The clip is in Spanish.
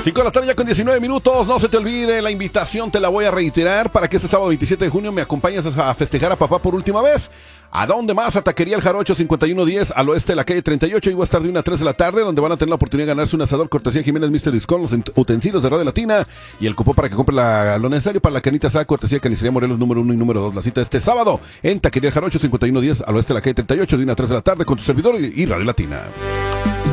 5 de la tarde ya con 19 minutos. No se te olvide, la invitación te la voy a reiterar para que este sábado 27 de junio me acompañes a festejar a papá por última vez. ¿A dónde más? A Taquería El Jarocho 5110 al oeste de la calle 38. Y voy a estar de 1 a 3 de la tarde, donde van a tener la oportunidad de ganarse un asador cortesía Jiménez Mister Discount, los utensilios de Radio Latina y el cupón para que compre lo necesario para la canita asada cortesía Carnicería Morelos número 1 y número 2. La cita este sábado en Taquería El Jarocho 5110 al oeste de la calle 38 de 1 a 3 de la tarde con tu servidor y Radio Latina.